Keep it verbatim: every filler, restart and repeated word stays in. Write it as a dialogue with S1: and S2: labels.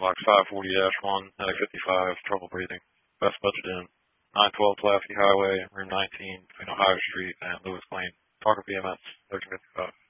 S1: Box five forty dash one, Attic fifty-five, trouble breathing. Best budget in. nine twelve Pulaski Highway, room nineteen, between Ohio Street and Lewis Lane. Talker B M S, thirteen fifty-five.